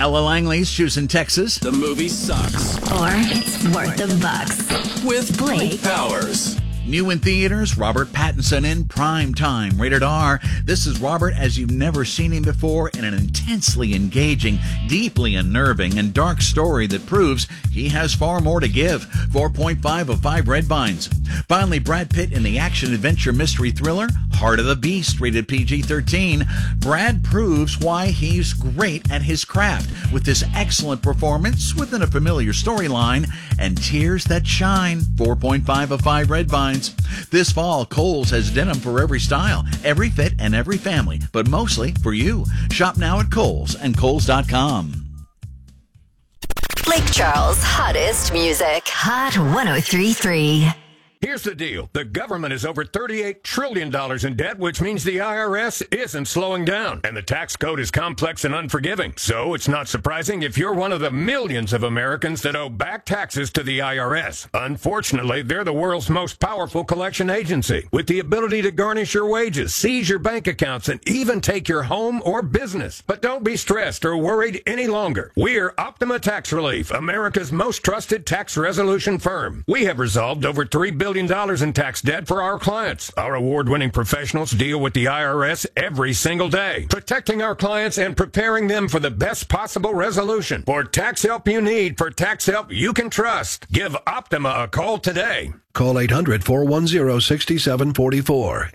Ella Langley's Shoes in Texas. The movie sucks. Or it's worth the bucks. With Blake Powers. New in theaters, Robert Pattinson in Prime Time, rated R. This is Robert as you've never seen him before in an intensely engaging, deeply unnerving, and dark story that proves he has far more to give. 4.5 of 5 red vines. Finally, Brad Pitt in the action-adventure mystery thriller, Heart of the Beast, rated PG-13. Brad proves why he's great at his craft with this excellent performance within a familiar storyline and tears that shine. 4.5 of 5 red vines. This fall, Kohl's has denim for every style, every fit, and every family, but mostly for you. Shop now at Kohl's and Kohls.com. Lake Charles' hottest music. Hot 103.3. Here's the deal. The government is over $38 trillion in debt, which means the IRS isn't slowing down. And the tax code is complex and unforgiving. So it's not surprising if you're one of the millions of Americans that owe back taxes to the IRS. Unfortunately, they're the world's most powerful collection agency, with the ability to garnish your wages, seize your bank accounts, and even take your home or business. But don't be stressed or worried any longer. We're Optima Tax Relief, America's most trusted tax resolution firm. We have resolved over $3 billion in tax debt for our clients. Our award-winning professionals deal with the IRS every single day, protecting our clients and preparing them for the best possible resolution. For tax help you need, for tax help you can trust, give Optima a call today. Call 800-410-6744.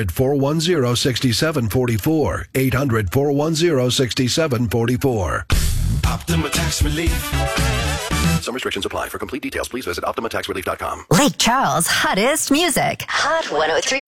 800-410-6744. 800-410-6744. Optima Tax Relief. Some restrictions apply. For complete details, please visit OptimaTaxRelief.com. Lake Charles' hottest music. Hot 103.3.